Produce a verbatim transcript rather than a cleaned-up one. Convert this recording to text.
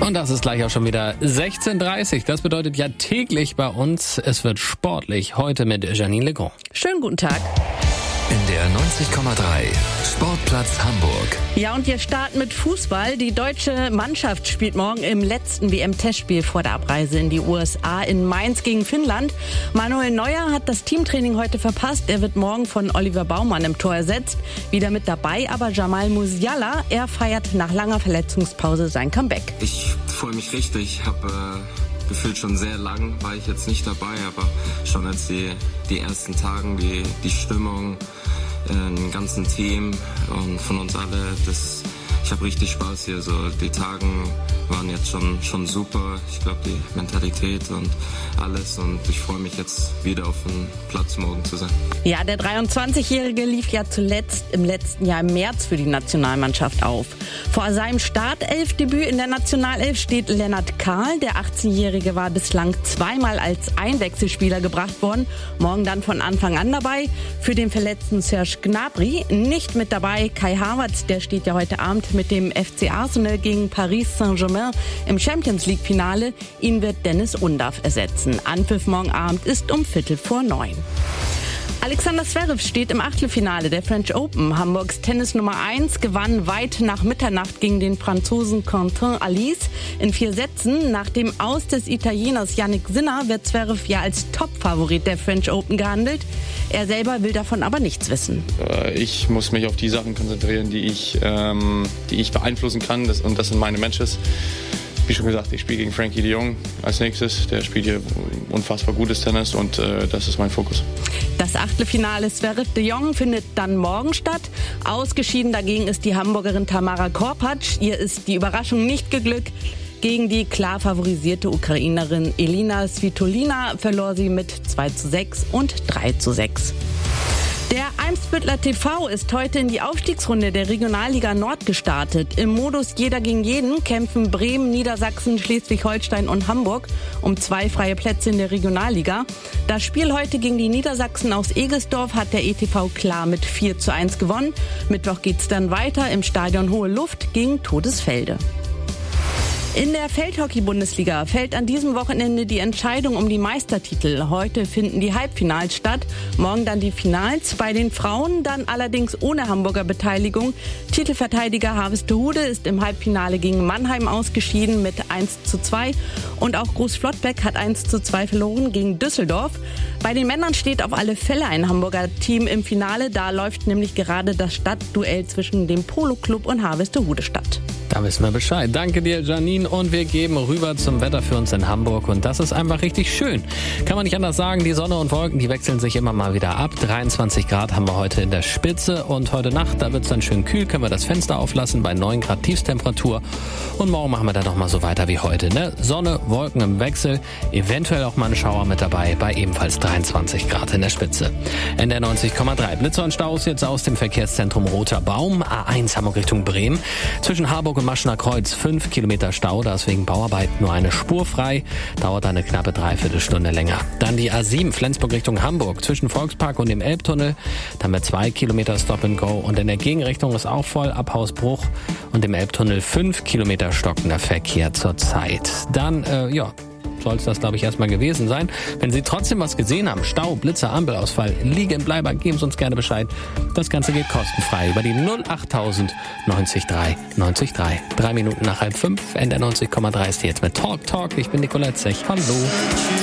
Und das ist gleich auch schon wieder sechzehn Uhr dreißig. Das bedeutet ja täglich bei uns, es wird sportlich. Heute mit Janine Legrand. Schönen guten Tag. In der neunzig Komma drei Sportplatz Hamburg. Ja, und wir starten mit Fußball. Die deutsche Mannschaft spielt morgen im letzten W M-Testspiel vor der Abreise in die U S A in Mainz gegen Finnland. Manuel Neuer hat das Teamtraining heute verpasst. Er wird morgen von Oliver Baumann im Tor ersetzt. Wieder mit dabei aber Jamal Musiala. Er feiert nach langer Verletzungspause sein Comeback. Ich freue mich richtig. Ich habe äh, gefühlt schon sehr lang, war ich jetzt nicht dabei, aber schon als die, die ersten Tagen, die, die Stimmung, im ganzen Team und von uns alle, das, ich habe richtig Spaß hier. So, die Tagen waren jetzt schon, schon super. Ich glaube, die Mentalität und alles. Und ich freue mich jetzt wieder auf den Platz morgen zu sein. Ja, der dreiundzwanzigjährige lief ja zuletzt im letzten Jahr im März für die Nationalmannschaft auf. Vor seinem Startelfdebüt in der Nationalelf steht Lennart Kahl. Der achtzehnjährige war bislang zweimal als Einwechselspieler gebracht worden. Morgen dann von Anfang an dabei. Für den verletzten Serge Gnabry nicht mit dabei. Kai Havertz, der steht ja heute Abend mit dem F C Arsenal gegen Paris Saint-Germain im Champions-League-Finale. Ihn wird Dennis Undav ersetzen. Anpfiff morgen Abend ist um Viertel vor neun. Alexander Zverev steht im Achtelfinale der French Open. Hamburgs Tennis Nummer eins gewann weit nach Mitternacht gegen den Franzosen Quentin Alice in vier Sätzen. Nach dem Aus des Italieners Jannik Sinner wird Zverev ja als Top-Favorit der French Open gehandelt. Er selber will davon aber nichts wissen. Ich muss mich auf die Sachen konzentrieren, die ich, ähm, die ich beeinflussen kann. Das, und das sind meine Matches. Wie schon gesagt, ich spiele gegen Frankie de Jong als nächstes. Der spielt hier unfassbar gutes Tennis und äh, das ist mein Fokus. Das Achtelfinale Zverev de Jong findet dann morgen statt. Ausgeschieden dagegen ist die Hamburgerin Tamara Korpatsch. Ihr ist die Überraschung nicht geglückt. Gegen die klar favorisierte Ukrainerin Elina Svitolina verlor sie mit zwei zu sechs und drei zu sechs. Der Eimsbüttler T V ist heute in die Aufstiegsrunde der Regionalliga Nord gestartet. Im Modus Jeder gegen jeden kämpfen Bremen, Niedersachsen, Schleswig-Holstein und Hamburg um zwei freie Plätze in der Regionalliga. Das Spiel heute gegen die Niedersachsen aus Egesdorf hat der E T V klar mit vier zu eins gewonnen. Mittwoch geht's dann weiter im Stadion Hohe Luft gegen Todesfelde. In der Feldhockey-Bundesliga fällt an diesem Wochenende die Entscheidung um die Meistertitel. Heute finden die Halbfinals statt, morgen dann die Finals. Bei den Frauen dann allerdings ohne Hamburger Beteiligung. Titelverteidiger Harvestehude ist im Halbfinale gegen Mannheim ausgeschieden mit eins zu zwei. Und auch Groß-Flottbeck hat eins zu zwei verloren gegen Düsseldorf. Bei den Männern steht auf alle Fälle ein Hamburger Team im Finale. Da läuft nämlich gerade das Stadtduell zwischen dem Polo-Club und Harvestehude statt. Da wissen wir Bescheid. Danke dir, Janine. Und wir geben rüber zum Wetter für uns in Hamburg. Und das ist einfach richtig schön. Kann man nicht anders sagen. Die Sonne und Wolken, die wechseln sich immer mal wieder ab. dreiundzwanzig Grad haben wir heute in der Spitze. Und heute Nacht, da wird es dann schön kühl. Können wir das Fenster auflassen bei neun Grad Tiefstemperatur. Und morgen machen wir dann nochmal so weiter wie heute. Ne? Sonne, Wolken im Wechsel. Eventuell auch mal ein Schauer mit dabei bei ebenfalls dreiundzwanzig Grad in der Spitze. In der neunzig Komma drei. Blitzer und Staus jetzt aus dem Verkehrszentrum Roter Baum. A eins Hamburg Richtung Bremen. Zwischen Harburg und Maschener Kreuz fünf Kilometer Stau, da ist wegen Bauarbeit nur eine Spur frei, dauert eine knappe Dreiviertelstunde länger. Dann die A sieben Flensburg Richtung Hamburg, zwischen Volkspark und dem Elbtunnel, dann mit zwei Kilometer Stop and Go und in der Gegenrichtung ist auch voll ab Hausbruch und im Elbtunnel fünf Kilometer stockender Verkehr zurzeit. Dann, äh, ja, soll es das, glaube ich, erstmal gewesen sein. Wenn Sie trotzdem was gesehen haben, Stau, Blitzer, Ampelausfall, Liegenbleiber, geben Sie uns gerne Bescheid. Das Ganze geht kostenfrei über die null achttausend neunzig drei neunzig drei. Drei Minuten nach halb fünf, N der neunzig Komma drei ist jetzt mit Talk Talk. Ich bin Nicolette Zech. Hallo.